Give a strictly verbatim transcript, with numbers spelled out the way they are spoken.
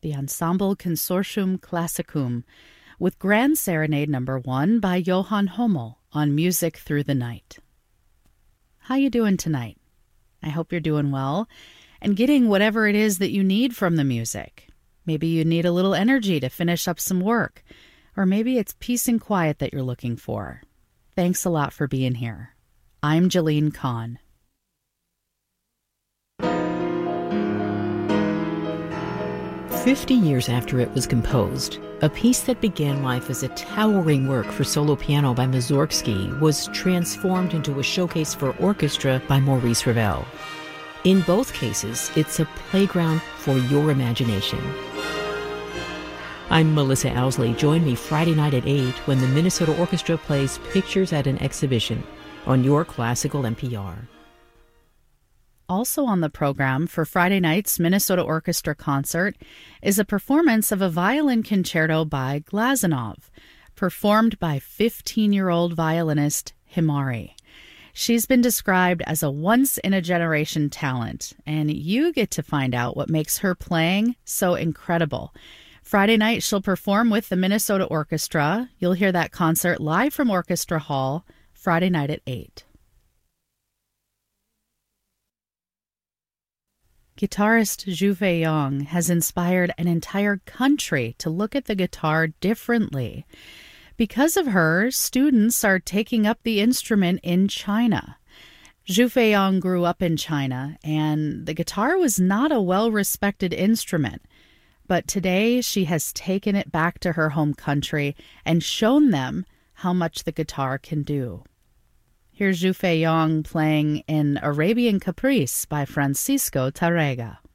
the Ensemble Consortium Classicum, with Grand Serenade Number One by Johann Hummel on Music Through the Night. How you doing tonight? I hope you're doing well and getting whatever it is that you need from the music. Maybe you need a little energy to finish up some work, or maybe it's peace and quiet that you're looking for. Thanks a lot for being here. I'm Jalene Kahn. Fifty years after it was composed, a piece that began life as a towering work for solo piano by Mussorgsky was transformed into a showcase for orchestra by Maurice Ravel. In both cases, it's a playground for your imagination. I'm Melissa Owsley. Join me Friday night at eight when the Minnesota Orchestra plays Pictures at an Exhibition on your classical N P R. Also on the program for Friday night's Minnesota Orchestra concert is a performance of a violin concerto by Glazunov, performed by fifteen-year-old violinist Himari. She's been described as a once-in-a-generation talent, and you get to find out what makes her playing so incredible. Friday night, she'll perform with the Minnesota Orchestra. You'll hear that concert live from Orchestra Hall Friday night at eight. Guitarist Zhu Feiyong has inspired an entire country to look at the guitar differently. Because of her, students are taking up the instrument in China. Zhu Feiyong grew up in China, and the guitar was not a well-respected instrument. But today, she has taken it back to her home country and shown them how much the guitar can do. Here's Zhu Feiyong playing in Arabian Caprice by Francisco Tárrega.